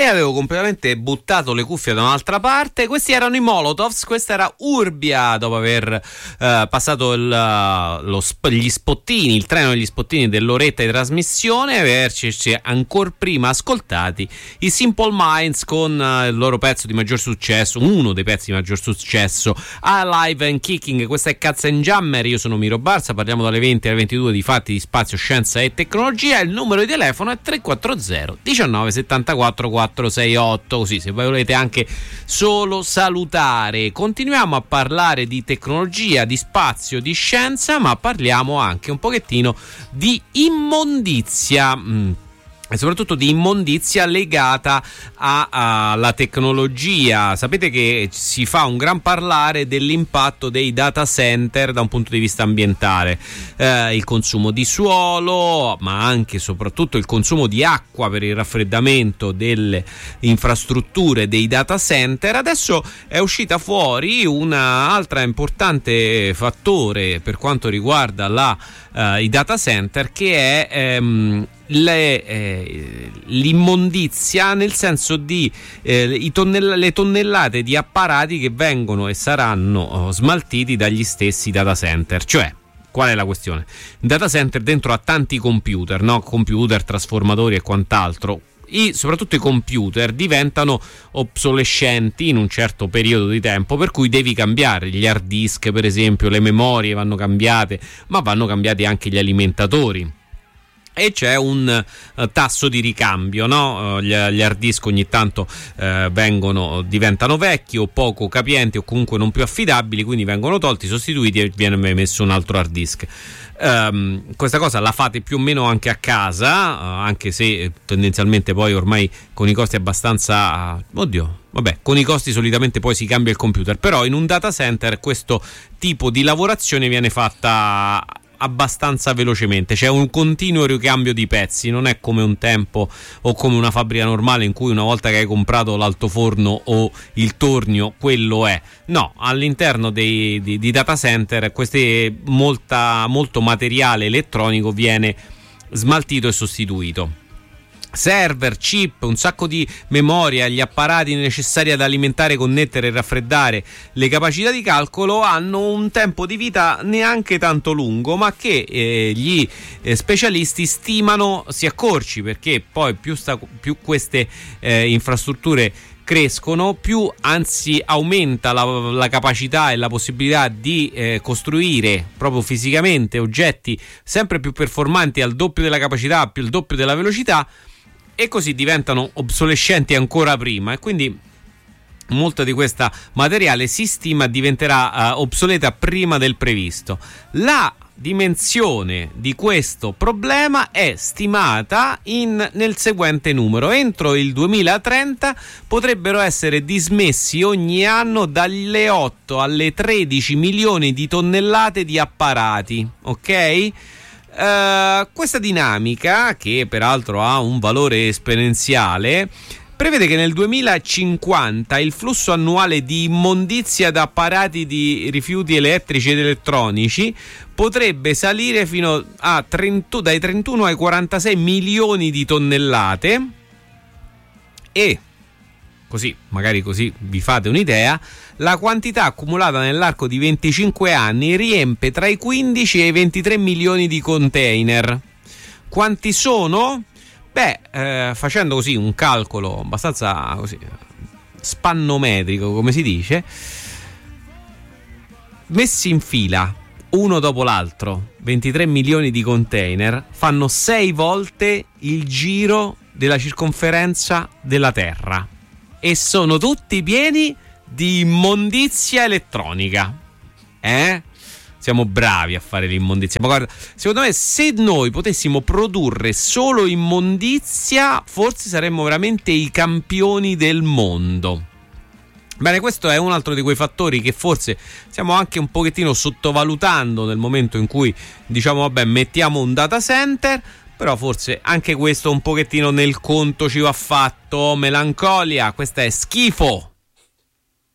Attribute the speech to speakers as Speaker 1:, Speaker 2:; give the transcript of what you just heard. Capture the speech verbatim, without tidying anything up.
Speaker 1: e avevo completamente buttato le cuffie da un'altra parte. Questi erano i Molotovs, questa era Urbia, dopo aver eh, passato il, lo, gli spottini, il treno degli spottini dell'oretta di trasmissione, averci ancora prima ascoltati i Simple Minds con uh, il loro pezzo di maggior successo, uno dei pezzi di maggior successo, Alive and Kicking. Questa è Cats and Jammer, io sono Miro Barza, parliamo dalle venti alle ventidue di fatti di spazio, scienza e tecnologia. Il numero di telefono è tre quattro zero diciannove settantaquattro quattrocentosessantotto, così se volete anche solo salutare. Continuiamo a parlare di tecnologia, di spazio, di scienza, ma parliamo anche un pochettino di immondizia. Mm. E soprattutto di immondizia legata alla tecnologia. Sapete che si fa un gran parlare dell'impatto dei data center da un punto di vista ambientale, eh, il consumo di suolo, ma anche e soprattutto il consumo di acqua per il raffreddamento delle infrastrutture dei data center. Adesso è uscita fuori un'altra importante fattore per quanto riguarda la, eh, i data center, che è ehm, Le, eh, l'immondizia, nel senso di eh, i tonnell- le tonnellate di apparati che vengono e saranno oh, smaltiti dagli stessi data center. Cioè, qual è la questione? Il data center dentro ha tanti computer, no? Computer, trasformatori e quant'altro. I, soprattutto i computer diventano obsolescenti in un certo periodo di tempo, per cui devi cambiare gli hard disk, per esempio, le memorie vanno cambiate, ma vanno cambiati anche gli alimentatori. E c'è un uh, tasso di ricambio, no? Uh, gli, gli hard disk ogni tanto uh, vengono diventano vecchi o poco capienti o comunque non più affidabili, quindi vengono tolti, sostituiti e viene messo un altro hard disk. Um, questa cosa la fate più o meno anche a casa, uh, anche se tendenzialmente poi ormai con i costi abbastanza uh, oddio vabbè con i costi solitamente poi si cambia il computer, però in un data center questo tipo di lavorazione viene fatta abbastanza velocemente, c'è un continuo ricambio di pezzi, non è come un tempo o come una fabbrica normale in cui una volta che hai comprato l'altoforno o il tornio quello è. No, all'interno dei, di, di data center queste, molta, molto materiale elettronico viene smaltito e sostituito. Server, chip, un sacco di memoria, gli apparati necessari ad alimentare, connettere e raffreddare le capacità di calcolo hanno un tempo di vita neanche tanto lungo, ma che eh, gli eh, specialisti stimano si accorci, perché poi più, sta, più queste eh, infrastrutture crescono, più anzi aumenta la, la capacità e la possibilità di eh, costruire proprio fisicamente oggetti sempre più performanti al doppio della capacità, più il doppio della velocità, e così diventano obsolescenti ancora prima, e quindi molta di questa materiale si stima diventerà uh, obsoleta prima del previsto. La dimensione di questo problema è stimata in, nel seguente numero: entro il duemilatrenta potrebbero essere dismessi ogni anno dalle otto alle tredici milioni di tonnellate di apparati, ok? Uh, questa dinamica, che peraltro ha un valore esponenziale, prevede che nel duemilacinquanta il flusso annuale di immondizia da apparati di rifiuti elettrici ed elettronici potrebbe salire fino a trenta, dai trentuno ai quarantasei milioni di tonnellate, e così, magari così vi fate un'idea, la quantità accumulata nell'arco di venticinque anni riempie tra i quindici e i ventitré milioni di container. Quanti sono? Beh, eh, facendo così un calcolo abbastanza così spannometrico, come si dice, messi in fila uno dopo l'altro, ventitré milioni di container fanno sei volte il giro della circonferenza della Terra, e sono tutti pieni di immondizia elettronica. Eh? Siamo bravi a fare l'immondizia. Ma guarda, secondo me, se noi potessimo produrre solo immondizia, forse saremmo veramente i campioni del mondo. Bene, questo è un altro di quei fattori che forse stiamo anche un pochettino sottovalutando nel momento in cui diciamo vabbè, mettiamo un data center, però forse anche questo un pochettino nel conto ci va fatto. Melancolia, questa è Schifo.